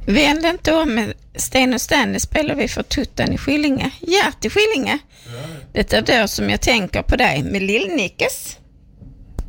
Vänd inte om med Sten och Stanley spelar vi för Tuttan i Skillinge. Gert i Skillinge. Det är då som jag tänker på dig med Lill-Nickes.